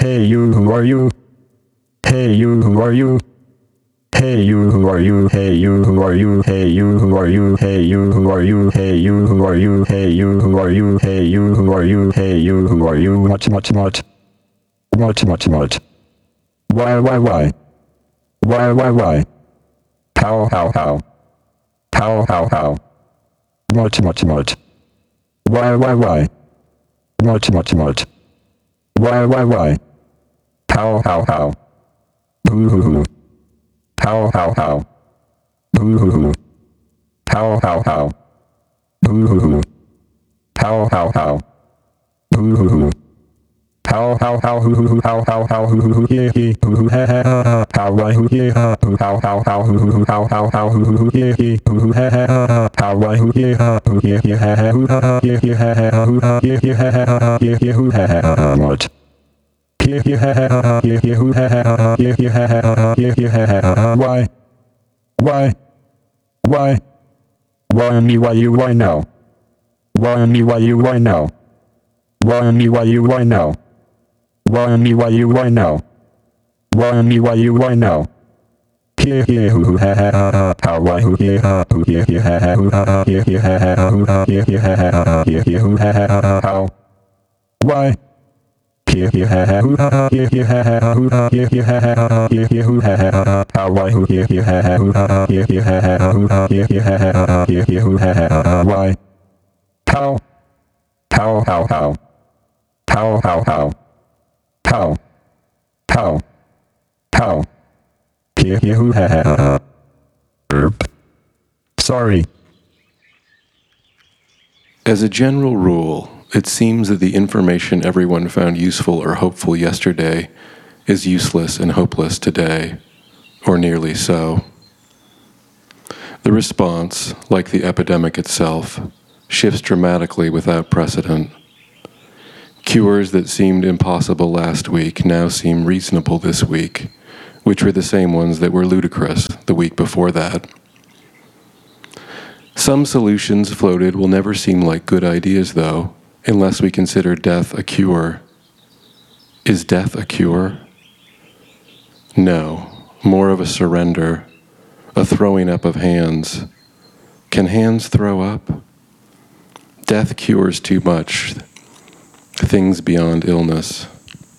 Hey you, who are you? Hey you, who are you? Hey you, who are you? Hey you, who are you? Hey you, who are you? Hey you, who are you? Hey you, who are you? Hey you, who are you? Hey you, who are you? Hey you, who are you? Much. Why? Why? How? How? Much. Why? Much. Why? How? Who? How? Who? How? Who? How? Who? How who he who ha how why who he how who he who ha how why who he who he ha who he who ha what he who ha why me why you why now why me why you why now why me why you why now why me why you why now why me why you why now he who ha how why who he ha who he ha who he ha how why he ha who he ha who ha how why who he ha who ha why how Sorry. As a general rule, it seems that the information everyone found useful or hopeful yesterday is useless and hopeless today, or nearly so. The response, like the epidemic itself, shifts dramatically without precedent. Cures that seemed impossible last week now seem reasonable this week, which were the same ones that were ludicrous the week before that. Some solutions floated will never seem like good ideas, though, unless we consider death a cure. Is death a cure? No, more of a surrender, a throwing up of hands. Can hands throw up? Death cures too much, things beyond illness.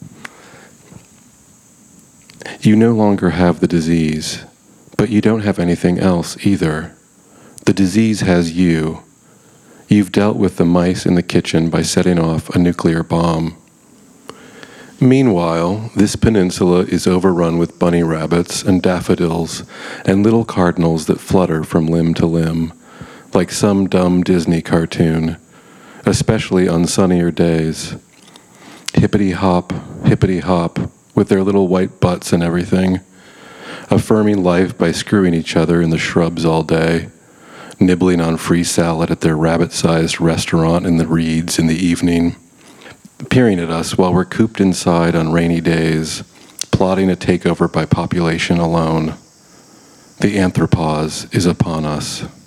You no longer have the disease, but you don't have anything else either. The disease has you. You've dealt with the mice in the kitchen by setting off a nuclear bomb. Meanwhile, this peninsula is overrun with bunny rabbits and daffodils and little cardinals that flutter from limb to limb, like some dumb Disney cartoon, especially on sunnier days. Hippity-hop, with their little white butts and everything, affirming life by screwing each other in the shrubs all day, nibbling on free salad at their rabbit-sized restaurant in the reeds in the evening, peering at us while we're cooped inside on rainy days, plotting a takeover by population alone. The anthropause is upon us.